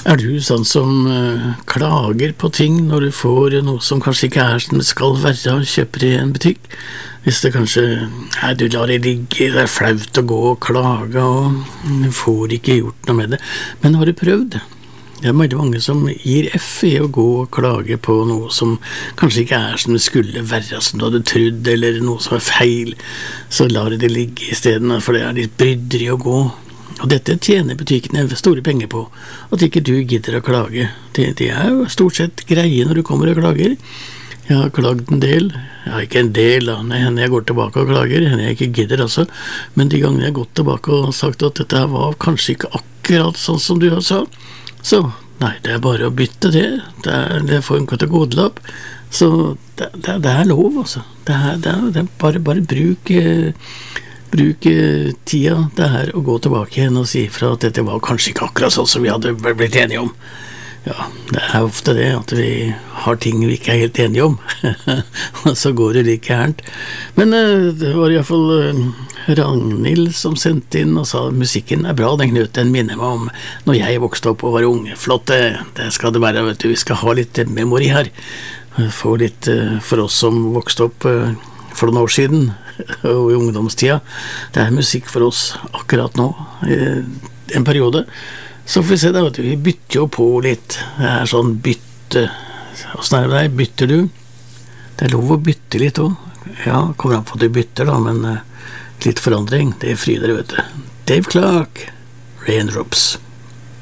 Du sånn som klager på ting når du får noe som kanskje ikke som det skal være, og kjøper i en butikk? Hvis det kanskje du lar det ligge, det flaut å gå og klage, og du får ikke gjort noe med det. Men har du prøvd? Det veldig mange som gir F i å gå og klage på noe som kanskje ikke som det skulle være, som du hadde trodd, eller noe som feil. Så lar det ligge i stedet, for det litt bryderi å gå. Og dette tjener butikkene store penger på, at ikke du gidder å klage. Det jo stort sett greie når du kommer og klager. Jeg har klagd en del, ikke en del da, henne jeg går tilbake og klager, henne jeg ikke gidder altså, men de gangene jeg har gått tilbake og sagt at dette var kanskje ikke akkurat sånn som du sa, så nei, det bare å bytte det får en kategorilapp, så det lov altså, det bare bruk tida det her å gå tilbake igjen og si fra at dette var kanskje ikke akkurat sånn som vi hadde blitt enige om. Ja, det ofte det at vi har ting vi ikke helt enige om, og så går det litt gærent. Men det var i hvert fall Ragnhild som sendte inn og sa musikken bra, den Knut, minner meg om når jeg vokste opp og var ung. Flott, det skal det være, vet du, vi skal ha litt memori her. Få litt for oss som vokste opp for noen år siden, og i ungdomstida. Det musikk for oss akkurat nå, en periode. Så får vi se da, vet du, vi bytter jo på litt. Det sånn bytte. Hvordan det deg? Bytter du? Det lov å bytte litt også. Ja, kommer an på at du bytter da, men litt forandring, det fryder, vet du. Dave Clark, Raindrops.